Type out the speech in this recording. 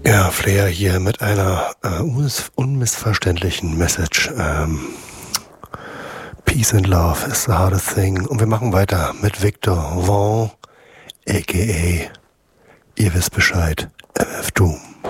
Ja, Flair hier mit einer unmissverständlichen Message. Peace and love is the hardest thing. Und wir machen weiter mit Victor Vaughn, a.k.a. ihr wisst Bescheid, MF Doom.